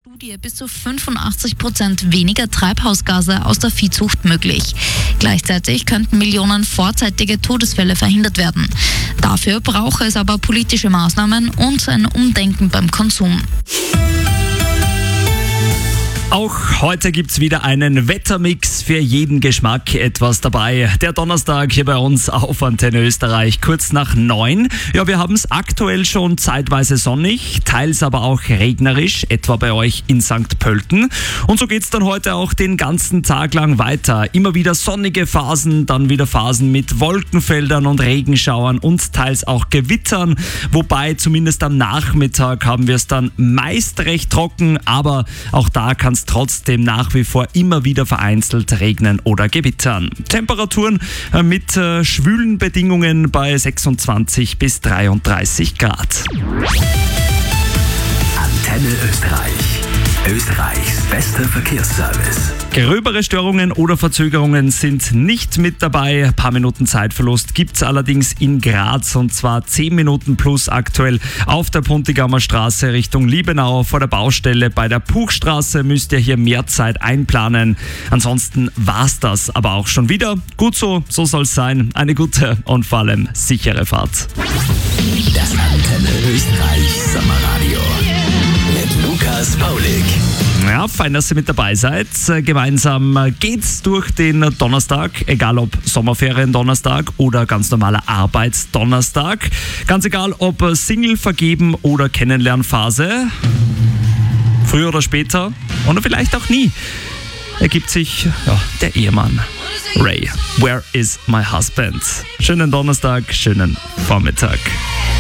Studie bis zu 85% weniger Treibhausgase aus der Viehzucht möglich. Gleichzeitig könnten Millionen vorzeitige Todesfälle verhindert werden. Dafür brauche es aber politische Maßnahmen und ein Umdenken beim Konsum. Auch heute gibt's wieder einen Wettermix, für jeden Geschmack etwas dabei. Der Donnerstag hier bei uns auf Antenne Österreich, kurz nach 9. Ja, wir haben es aktuell schon zeitweise sonnig, teils aber auch regnerisch, etwa bei euch in St. Pölten. Und so geht's dann heute auch den ganzen Tag lang weiter. Immer wieder sonnige Phasen, dann wieder Phasen mit Wolkenfeldern und Regenschauern und teils auch Gewittern. Wobei zumindest am Nachmittag haben wir es dann meist recht trocken, aber auch da kann es trotzdem nach wie vor immer wieder vereinzelt regnen oder gewittern. Temperaturen mit schwülen Bedingungen bei 26 bis 33 Grad. Antenne Österreich. Österreichs bester Verkehrsservice. Gröbere Störungen oder Verzögerungen sind nicht mit dabei. Ein paar Minuten Zeitverlust gibt es allerdings in Graz, und zwar 10 Minuten plus aktuell auf der Puntigammer Straße Richtung Liebenau. Vor der Baustelle bei der Puchstraße müsst ihr hier mehr Zeit einplanen. Ansonsten war's das aber auch schon wieder. Gut so soll es sein. Eine gute und vor allem sichere Fahrt. Das Antenne Österreich Sommerradio mit Lukas Paulik. Ja, fein, dass ihr mit dabei seid. Gemeinsam geht's durch den Donnerstag, egal ob Sommerferien-Donnerstag oder ganz normaler Arbeitsdonnerstag. Ganz egal, ob Single, vergeben oder Kennenlernphase. Früher oder später oder vielleicht auch nie ergibt sich der Ehemann. Ray, where is my husband? Schönen Donnerstag, schönen Vormittag.